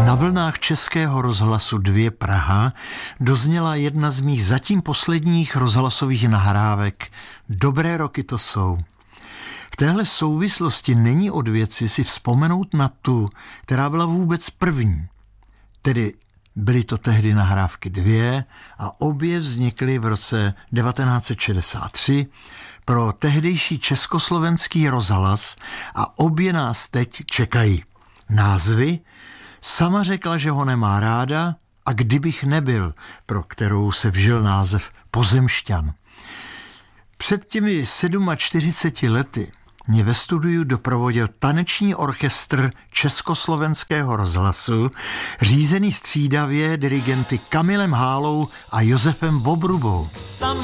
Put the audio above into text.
Na vlnách Českého rozhlasu 2 Praha dozněla jedna z mých zatím posledních rozhlasových nahrávek. Dobré roky to jsou. V téhle souvislosti není od věci si vzpomenout na tu, která byla vůbec první. Tedy byly to tehdy nahrávky 2 a obě vznikly v roce 1963 pro tehdejší Československý rozhlas a obě nás teď čekají. Názvy: Sama řekla, že ho nemá ráda a Kdybych nebyl, pro kterou se vžil název Pozemšťan. Před těmi 47 lety mě ve studiu doprovodil taneční orchestr Československého rozhlasu, řízený střídavě dirigenty Kamilem Hálou a Josefem Vobrubou.